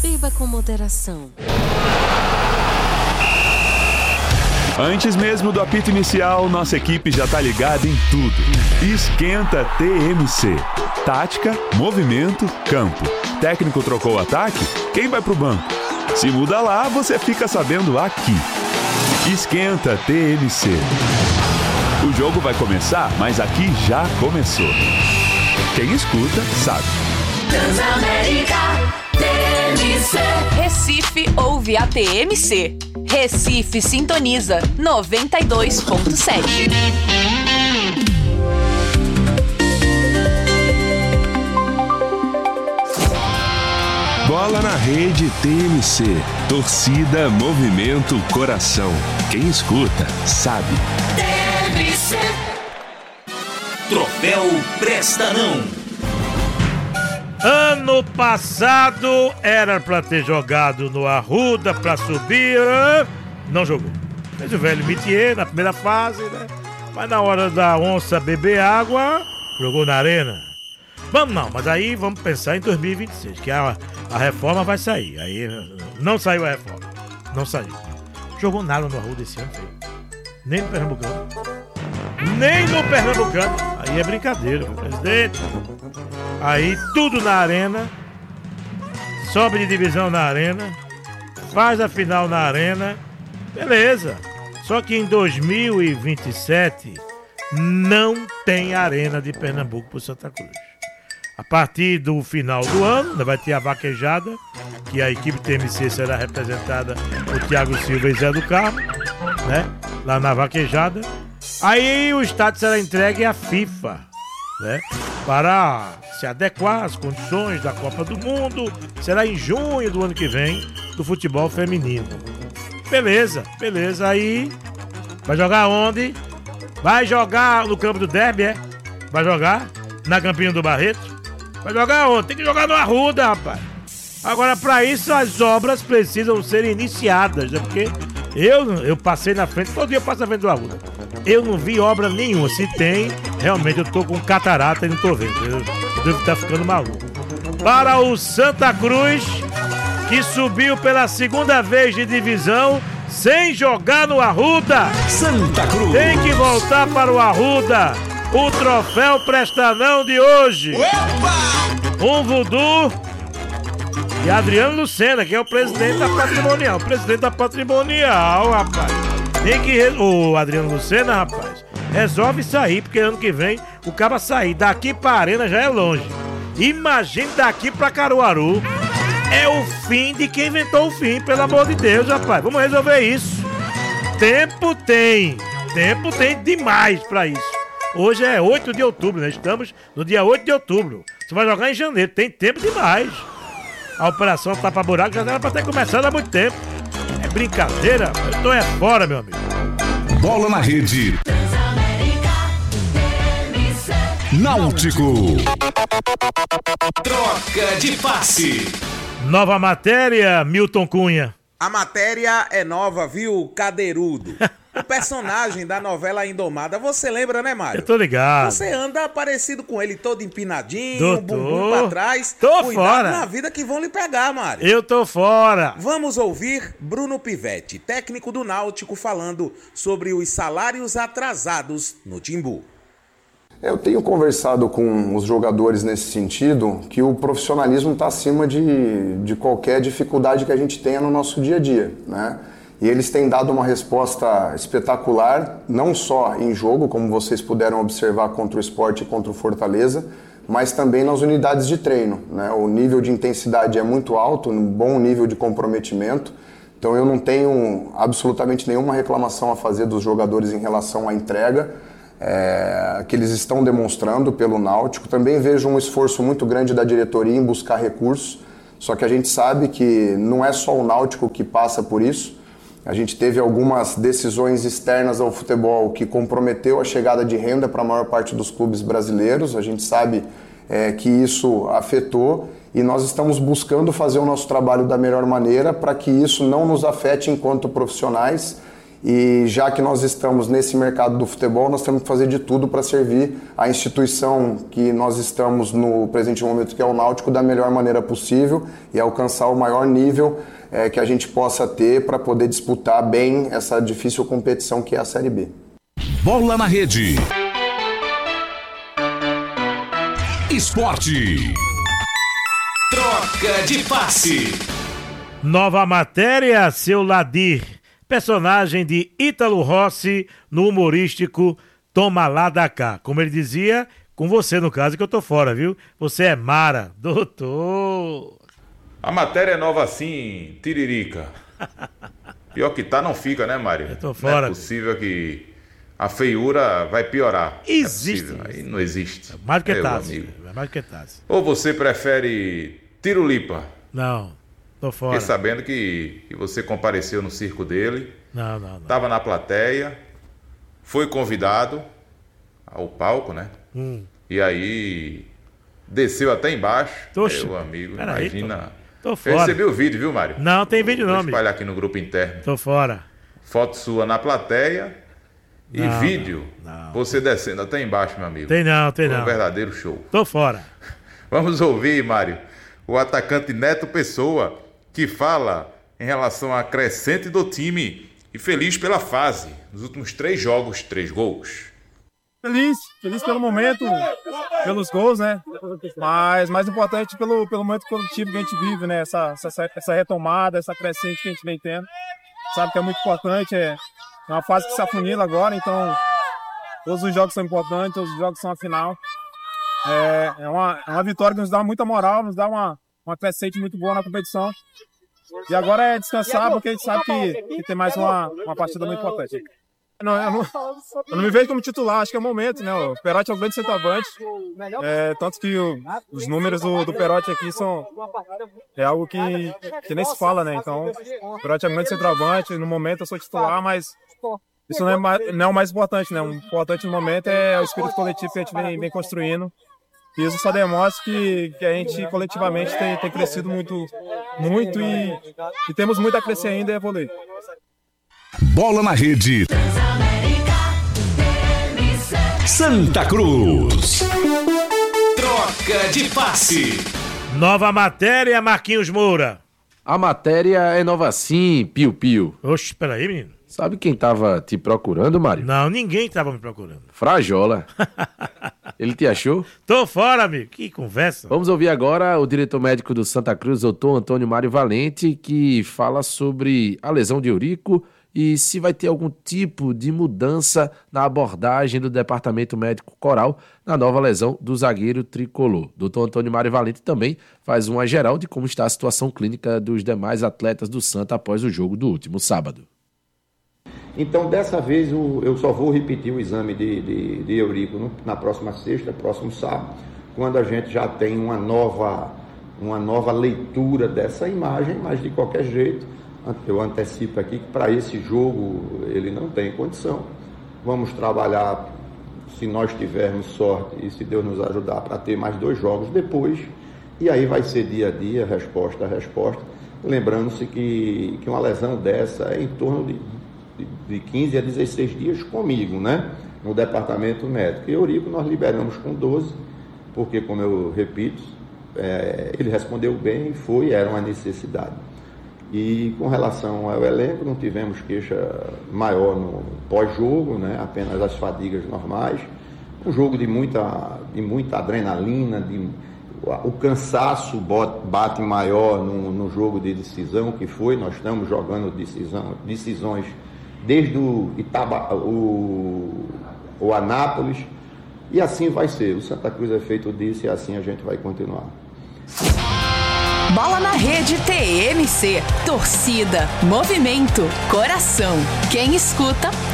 Beba com moderação. Antes mesmo do apito inicial, nossa equipe já tá ligada em tudo. Esquenta TMC. Tática, movimento, campo. Técnico trocou o ataque? Quem vai pro banco? Se muda lá, você fica sabendo aqui. Esquenta TMC. O jogo vai começar, mas aqui já começou. Quem escuta, sabe. Transamérica TMC. Recife ouve a TMC. Recife sintoniza 92.7. Bola na rede TMC. Torcida, movimento, coração. Quem escuta, sabe. TMC. Troféu Presta Não. Ano passado era pra ter jogado no Arruda pra subir, não jogou. Fez o velho métier na primeira fase, né? Mas na hora da onça beber água, jogou na arena. Mas aí vamos pensar em 2026, que a reforma vai sair. Aí não saiu a reforma, não saiu. Jogou nada no Arruda esse ano, filho. Nem no Pernambucano. Nem no Pernambucano. Aí é brincadeira, meu presidente. Aí tudo na arena, sobe de divisão na arena, faz a final na arena, beleza. Só que em 2027 não tem arena de Pernambuco pro Santa Cruz. A partir do final do ano, vai ter a vaquejada, que a equipe TMC será representada por Thiago Silva e Zé do Carmo, né? Lá na vaquejada. Aí o estádio será entregue à FIFA, né? Para se adequar às condições da Copa do Mundo. Será em junho do ano que vem, do futebol feminino. Beleza. Aí vai jogar onde? Vai jogar no campo do Derby, é? Vai jogar na Campinho do Barreto? Vai jogar onde? Tem que jogar no Arruda, rapaz. Agora, para isso, as obras precisam ser iniciadas, né? Porque eu passei na frente, todo dia eu passo na frente do Arruda. Eu não vi obra nenhuma. Se tem, realmente eu tô com catarata e não tô vendo. Eu devo estar ficando maluco. Para o Santa Cruz, que subiu pela segunda vez de divisão sem jogar no Arruda. Santa Cruz. Tem que voltar para o Arruda. O troféu Presta Não de hoje. Opa! Um voodoo e Adriano Lucena, que é o presidente da Patrimonial. O presidente da Patrimonial, rapaz. Tem que... Ô, Adriano Lucena, rapaz, resolve sair, porque ano que vem o cara sair daqui pra Arena já é longe. Imagine daqui pra Caruaru. É o fim de quem inventou o fim, pelo amor de Deus, rapaz. Vamos resolver isso. Tempo tem demais pra isso. Hoje é 8 de outubro, né? Estamos no dia 8 de outubro. Você vai jogar em janeiro, tem tempo demais. A operação tapa-buraco já era pra ter começado há muito tempo. É brincadeira, eu tô fora, meu amigo. Bola na rede. Náutico. Troca de passe. Nova matéria, Milton Cunha. A matéria é nova, viu, Cadeirudo? O personagem da novela Indomada, você lembra, né, Mário? Eu tô ligado. Você anda parecido com ele, todo empinadinho, bumbum pra trás. Tô Cuidado fora. na vida que vão lhe pegar, Mário. Eu tô fora. Vamos ouvir Bruno Pivetti, técnico do Náutico, falando sobre os salários atrasados no Timbu. Eu tenho conversado com os jogadores nesse sentido, que o profissionalismo está acima de qualquer dificuldade que a gente tenha no nosso dia a dia, né? E eles têm dado uma resposta espetacular, não só em jogo, como vocês puderam observar contra o Sport e contra o Fortaleza, mas também nas unidades de treino, né? O nível de intensidade é muito alto, um bom nível de comprometimento, então eu não tenho absolutamente nenhuma reclamação a fazer dos jogadores em relação à entrega, que eles estão demonstrando pelo Náutico. Também vejo um esforço muito grande da diretoria em buscar recursos, só que a gente sabe que não é só o Náutico que passa por isso. A gente teve algumas decisões externas ao futebol que comprometeu a chegada de renda para a maior parte dos clubes brasileiros. A gente sabe que isso afetou e nós estamos buscando fazer o nosso trabalho da melhor maneira para que isso não nos afete enquanto profissionais E já que nós estamos nesse mercado do futebol, nós temos que fazer de tudo para servir a instituição que nós estamos no presente momento, que é o Náutico, da melhor maneira possível e alcançar o maior nível que a gente possa ter para poder disputar bem essa difícil competição que é a Série B. Bola na Rede. Esporte. Troca de passe. Nova matéria, seu Ladir, personagem de Ítalo Rossi no humorístico Toma Lá da Cá. Como ele dizia, com você no caso, que eu tô fora, viu? Você é Mara, doutor. A matéria é nova assim, tiririca. Pior que tá, não fica, né, Mário? Eu tô fora. Não é possível que a feiura vai piorar. Existe. Aí não existe. Mais do que Meu taça. amigo. Mais do que taça. Ou você prefere tirulipa? Não, tô fora. Fiquei sabendo que você compareceu no circo dele. Não. Tava na plateia, foi convidado ao palco, né? E aí desceu até embaixo. Oxe, meu amigo, peraí, imagina. tô Eu fora. recebi o vídeo, viu, Mário? Não, tem vídeo não, Vou amigo. espalhar aqui no grupo interno. Tô fora. Foto sua na plateia e Não, vídeo não. você descendo até embaixo, meu amigo. Tem não. Foi um verdadeiro show. Tô fora. Vamos ouvir, Mário, o atacante Neto Pessoa, que fala em relação à crescente do time e feliz pela fase. Nos últimos 3 jogos, 3 gols. Feliz pelo momento, pelos gols, né? Mas mais importante pelo momento coletivo que a gente vive, né? Essa retomada, essa crescente que a gente vem tendo. Sabe que é muito importante, é uma fase que se afunila agora, então todos os jogos são importantes, todos os jogos são a final. É uma vitória que nos dá muita moral, nos dá uma crescente muito boa na competição. E agora é descansar, porque a gente sabe que tem mais uma partida muito importante. Eu não me vejo como titular, acho que é o momento, né? O Perotti é um grande centroavante, tanto que os números do Perotti aqui é algo que nem se fala, né? Então, o Perotti é um grande centroavante, no momento eu sou titular, mas isso não é o mais importante, né? O importante no momento é o espírito coletivo que a gente vem construindo. E isso só demonstra que a gente coletivamente tem crescido muito e temos muito a crescer ainda e evoluir. Bola na Rede. Santa Cruz. Troca de passe. Nova matéria, Marquinhos Moura. A matéria é nova sim, piu-piu. Oxe, peraí, menino. Sabe quem tava te procurando, Mário? Não, ninguém tava me procurando. Frajola. Ele te achou? Tô fora, amigo. Que conversa. Vamos ouvir agora o diretor médico do Santa Cruz, doutor Antônio Mário Valente, que fala sobre a lesão de Eurico e se vai ter algum tipo de mudança na abordagem do Departamento Médico Coral na nova lesão do zagueiro tricolor. Doutor Antônio Mário Valente também faz uma geral de como está a situação clínica dos demais atletas do Santa após o jogo do último sábado. Então, dessa vez, eu só vou repetir o exame de Eurico na próxima sexta, próximo sábado, quando a gente já tem uma nova leitura dessa imagem, mas de qualquer jeito, eu antecipo aqui que para esse jogo ele não tem condição. Vamos trabalhar, se nós tivermos sorte e se Deus nos ajudar, para ter mais 2 jogos depois, e aí vai ser dia a dia, resposta a resposta, lembrando-se que uma lesão dessa é em torno de 15 a 16 dias comigo, né? No departamento médico. E Eurico nós liberamos com 12, porque, como eu repito, ele respondeu bem e era uma necessidade. E com relação ao elenco, não tivemos queixa maior no pós-jogo, né? Apenas as fadigas normais. Um jogo de muita adrenalina, o cansaço bate maior no jogo de decisão que foi. Nós estamos jogando decisões desde o Anápolis, e assim vai ser. O Santa Cruz é feito disso e assim a gente vai continuar. Bola na Rede TMC. Torcida, movimento, coração. Quem escuta